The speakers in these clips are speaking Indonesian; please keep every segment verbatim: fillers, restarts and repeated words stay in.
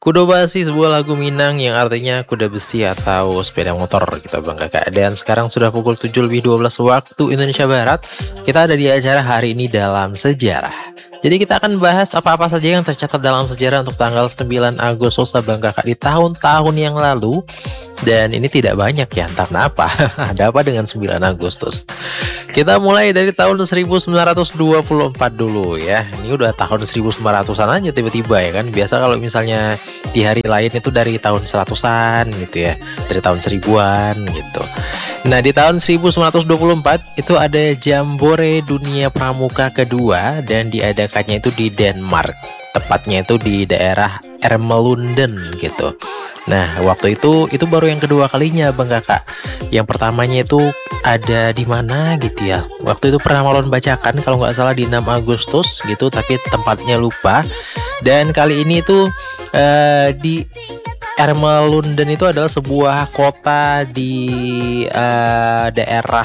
Kudobasi sebuah lagu Minang yang artinya kuda besi atau sepeda motor gitu Bang Kakak. Dan sekarang sudah pukul tujuh lebih dua belas waktu Indonesia Barat. Kita ada di acara Hari Ini Dalam Sejarah. Jadi kita akan bahas apa-apa saja yang tercatat dalam sejarah untuk tanggal sembilan Agustus Bang Kakak di tahun-tahun yang lalu. Dan ini tidak banyak ya, entah kenapa. Ada apa dengan sembilan Agustus? Kita mulai dari tahun seribu sembilan ratus dua puluh empat dulu ya. Ini udah tahun seribu sembilan ratusan aja tiba-tiba ya kan. Biasa kalau misalnya di hari lain itu dari tahun seratusan gitu ya, dari tahun seribuan gitu. Nah di tahun seribu sembilan ratus dua puluh empat itu ada Jambore Dunia Pramuka kedua dan diadakannya itu di Denmark. Tepatnya itu di daerah Ermelunden gitu. Nah waktu itu itu baru yang kedua kalinya Bang Kakak. Yang pertamanya itu ada di mana gitu ya. Waktu itu pernah Malon bacakan kalau nggak salah di enam Agustus gitu, tapi tempatnya lupa. Dan kali ini itu uh, di Ermelunden itu adalah sebuah kota di uh, daerah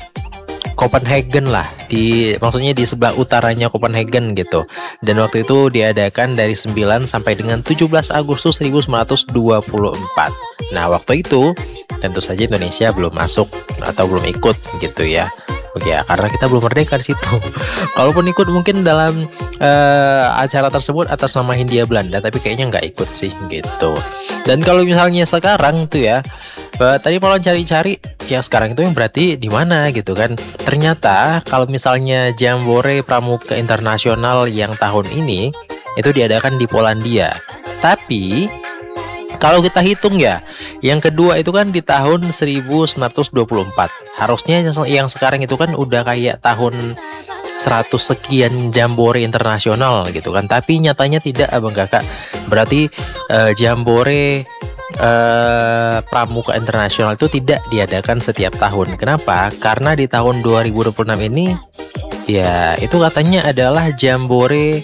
Copenhagen lah, di maksudnya di sebelah utaranya Copenhagen gitu. Dan waktu itu diadakan dari sembilan sampai dengan tujuh belas Agustus seribu sembilan ratus dua puluh empat. Nah, waktu itu tentu saja Indonesia belum masuk atau belum ikut gitu ya. Oke ya, karena kita belum merdeka di situ. Kalaupun ikut mungkin dalam uh, acara tersebut atas nama Hindia Belanda, tapi kayaknya nggak ikut sih gitu. Dan kalau misalnya sekarang tuh ya, uh, tadi kalau cari-cari ya sekarang itu yang berarti di mana gitu kan. Ternyata kalau misalnya Jambore Pramuka Internasional yang tahun ini itu diadakan di Polandia. Tapi kalau kita hitung ya, yang kedua itu kan di tahun seribu sembilan ratus dua puluh empat. Harusnya yang sekarang itu kan udah kayak tahun seratus sekian Jambore Internasional gitu kan. Tapi nyatanya tidak Abang Kakak. Berarti uh, Jambore Uh, Pramuka Internasional itu tidak diadakan setiap tahun. Kenapa? Karena di tahun dua ribu dua puluh enam ini ya itu katanya adalah Jambore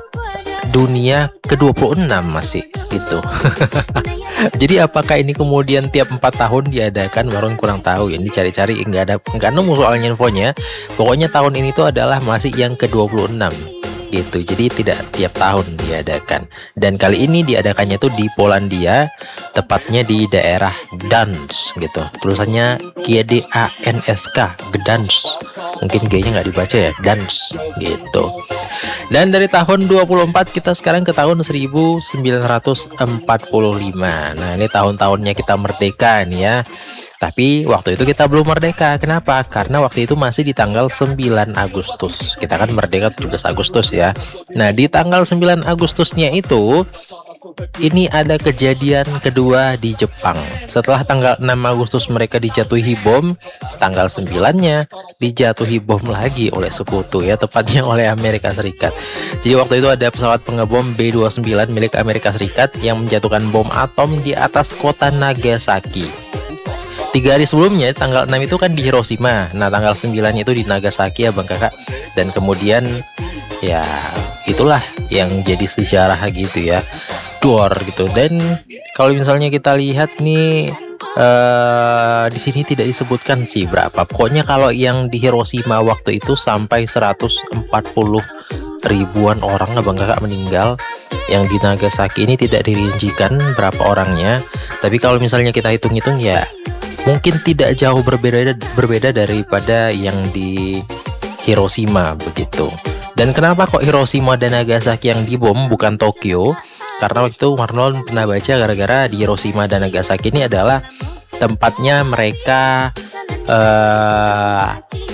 Dunia ke dua puluh enam masih gitu. Jadi apakah ini kemudian tiap empat tahun diadakan? Baru kurang tahu ya. Ini cari-cari nggak ada, nggak nemu soalnya infonya. Pokoknya tahun ini tuh adalah masih yang ke dua puluh enam gitu. Jadi tidak tiap tahun diadakan. Dan kali ini diadakannya tuh di Polandia, tepatnya di daerah Gdansk gitu. Tulisannya G D A N S K, Gdansk. Mungkin G-nya nggak dibaca ya, Gdansk gitu. Dan dari tahun dua puluh empat kita sekarang ke tahun seribu sembilan ratus empat puluh lima. Nah, ini tahun-tahunnya kita merdeka nih ya. Tapi waktu itu kita belum merdeka. Kenapa? Karena waktu itu masih di tanggal sembilan Agustus. Kita kan merdeka tujuh belas Agustus ya. Nah, di tanggal sembilan Agustusnya itu ini ada kejadian kedua di Jepang. Setelah tanggal enam Agustus mereka dijatuhi bom, tanggal sembilan-nya dijatuhi bom lagi oleh sekutu ya, tepatnya oleh Amerika Serikat. Jadi waktu itu ada pesawat pengebom B dua puluh sembilan milik Amerika Serikat yang menjatuhkan bom atom di atas kota Nagasaki. Tiga hari sebelumnya, tanggal enam itu kan di Hiroshima. Nah, tanggal sembilan itu di Nagasaki ya Bang Kakak. Dan kemudian ya itulah yang jadi sejarah gitu ya. Dor gitu. Dan kalau misalnya kita lihat nih uh, di sini tidak disebutkan sih berapa. Pokoknya kalau yang di Hiroshima waktu itu sampai seratus empat puluh ribuan orang Bang Kakak meninggal. Yang di Nagasaki ini tidak dirincikan berapa orangnya. Tapi kalau misalnya kita hitung-hitung ya mungkin tidak jauh berbeda berbeda daripada yang di Hiroshima begitu. Dan kenapa kok Hiroshima dan Nagasaki yang dibom bukan Tokyo? Karena waktu itu Marlon pernah baca gara-gara di Hiroshima dan Nagasaki ini adalah tempatnya mereka uh,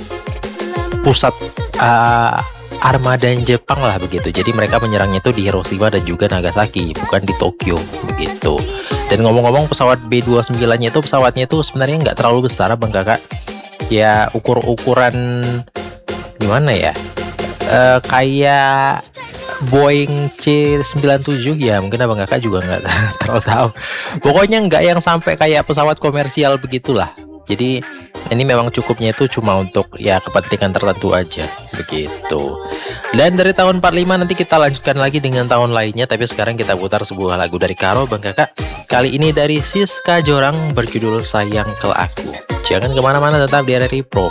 pusat uh, armada Jepang lah begitu. Jadi mereka menyerangnya itu di Hiroshima dan juga Nagasaki, bukan di Tokyo begitu. Dan ngomong-ngomong pesawat B dua puluh sembilan-nya itu pesawatnya itu sebenarnya nggak terlalu besar Bang Kakak. Ya ukur-ukuran gimana ya? E, kayak Boeing C sembilan puluh tujuh ya, mungkin Abang Kakak juga nggak terlalu tahu. Pokoknya nggak yang sampai kayak pesawat komersial begitulah. Jadi ini memang cukupnya itu cuma untuk ya kepentingan tertentu aja begitu. Dan dari tahun empat puluh lima nanti kita lanjutkan lagi dengan tahun lainnya. Tapi sekarang kita putar sebuah lagu dari Karo Bang Kakak. Kali ini dari Siska Jorang berjudul Sayang Ke Aku. Jangan kemana-mana, tetap di R R I Pro.